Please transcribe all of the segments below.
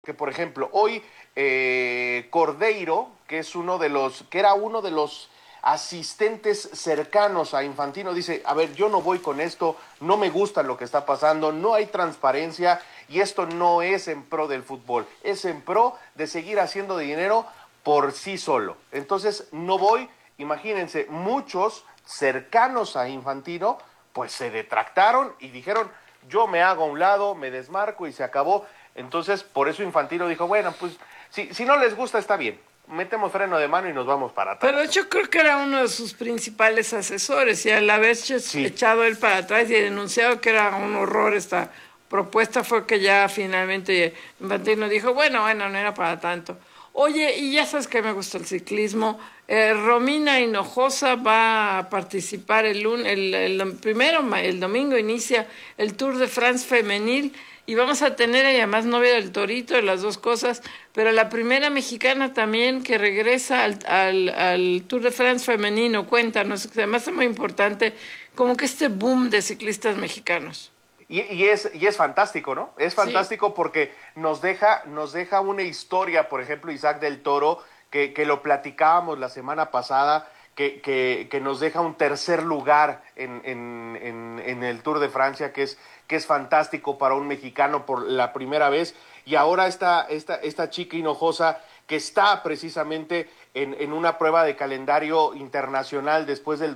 que, por ejemplo, hoy Cordeiro, que era uno de los asistentes cercanos a Infantino, dice, a ver, yo no voy con esto, no me gusta lo que está pasando, no hay transparencia y esto no es en pro del fútbol, es en pro de seguir haciendo dinero por sí solo. Entonces, no voy, imagínense, muchos cercanos a Infantino, pues se detractaron y dijeron, yo me hago a un lado, me desmarco y se acabó. Entonces, por eso Infantino dijo, bueno, pues, si no les gusta, está bien. Metemos freno de mano y nos vamos para atrás. Pero yo creo que era uno de sus principales asesores, y al haberse echado él para atrás y denunciado que era un horror esta propuesta, fue que ya finalmente Infantino dijo, bueno, no era para tanto. Oye, y ya sabes que me gusta el ciclismo, Romina Hinojosa va a participar el domingo inicia el Tour de France femenil, y vamos a tener además novia del Torito, de las dos cosas, pero la primera mexicana también que regresa al Tour de France femenino. Cuéntanos, que además es muy importante, como que este boom de ciclistas mexicanos. Y es fantástico, ¿no? Es fantástico, sí, porque nos deja una historia, por ejemplo, Isaac del Toro, que lo platicábamos la semana pasada, que nos deja un tercer lugar en el Tour de Francia, que es fantástico para un mexicano por la primera vez, y ahora esta chica Hinojosa, que está precisamente en una prueba de calendario internacional después del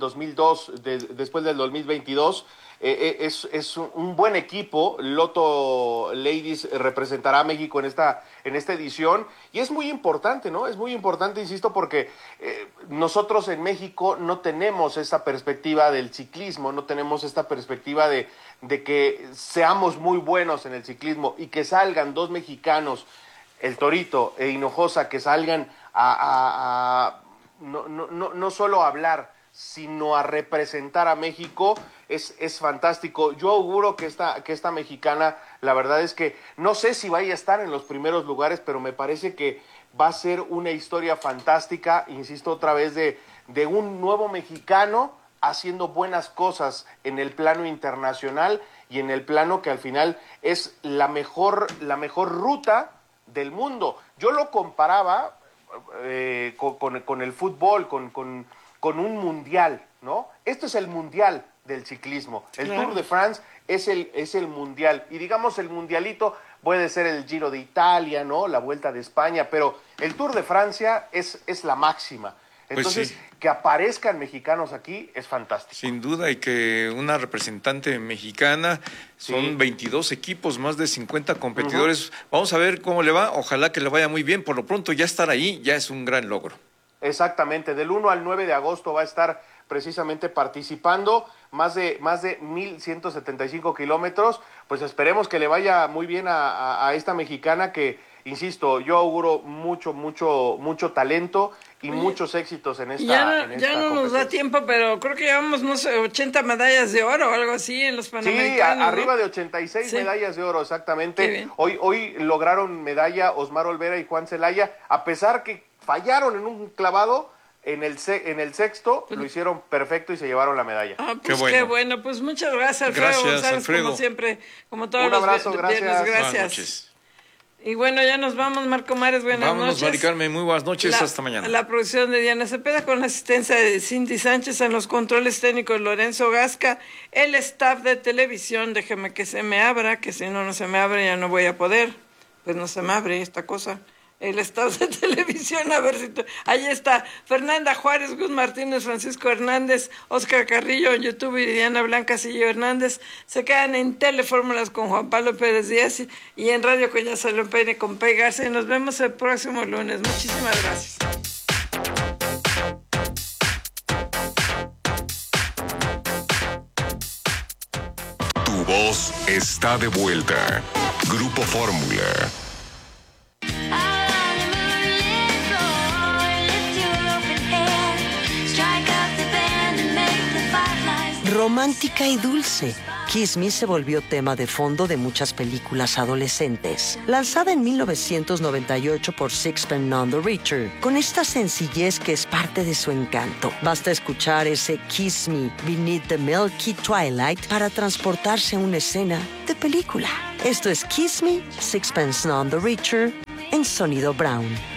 2022, es un buen equipo. Lotto Ladies representará a México en esta edición, y es muy importante, ¿no? Es muy importante, insisto, porque nosotros en México no tenemos esta perspectiva del ciclismo, no tenemos esta perspectiva de que seamos muy buenos en el ciclismo y que salgan dos mexicanos, el Torito e Hinojosa, que salgan no solo a hablar, sino a representar a México. Es fantástico. Yo auguro que esta mexicana, la verdad es que no sé si vaya a estar en los primeros lugares, pero me parece que va a ser una historia fantástica, insisto otra vez, de un nuevo mexicano haciendo buenas cosas en el plano internacional y en el plano que al final es la mejor ruta del mundo. Yo lo comparaba con el fútbol, con un mundial, ¿no? Esto es el mundial del ciclismo. El Tour de France es el mundial. Y digamos, el mundialito puede ser el Giro de Italia, ¿no? La Vuelta de España, pero el Tour de Francia es la máxima. Entonces, pues sí, que aparezcan mexicanos aquí es fantástico. Sin duda, y que una representante mexicana, son 22 equipos, más de 50 competidores. Vamos a ver cómo le va, ojalá que le vaya muy bien. Por lo pronto, ya estar ahí ya es un gran logro. Exactamente, del 1 al 9 de agosto va a estar precisamente participando, más de 1,175 kilómetros. Pues esperemos que le vaya muy bien a esta mexicana que, insisto, yo auguro mucho talento y muchos éxitos en esta ya no nos da tiempo, pero creo que llevamos, no sé, 80 medallas de oro o algo así en los Panamericanos. Sí, arriba de 86 medallas de oro, exactamente. Hoy lograron medalla Osmar Olvera y Juan Celaya, a pesar que fallaron en un clavado. En el sexto lo hicieron perfecto y se llevaron la medalla. Pues qué bueno. Pues muchas gracias, Alfredo González, Alfredo. Como siempre, como todos los viernes. Gracias. Buenas noches. Y bueno, ya nos vamos, Marco Mares, buenas noches. Mari Carmen, muy buenas noches, hasta mañana. La producción de Diana Cepeda con la asistencia de Cindy Sánchez, en los controles técnicos Lorenzo Gasca, el staff de televisión, déjeme que se me abra, que si no se me abre ya no voy a poder, pues no se me abre esta cosa. El staff de televisión, a ver si... Ahí está, Fernanda Juárez, Gus Martínez, Francisco Hernández, Oscar Carrillo en YouTube y Diana Blanca Sillo Hernández. Se quedan en Telefórmulas con Juan Pablo Pérez Díaz y en Radio Coña Salón Peine con Pei Garza. Y nos vemos el próximo lunes. Muchísimas gracias. Tu voz está de vuelta. Grupo Fórmula. Roma romántica y dulce. Kiss Me se volvió tema de fondo de muchas películas adolescentes. Lanzada en 1998 por Sixpence None the Richer, con esta sencillez que es parte de su encanto. Basta escuchar ese Kiss Me Beneath the Milky Twilight para transportarse a una escena de película. Esto es Kiss Me, Sixpence None the Richer, en Sonido Brown.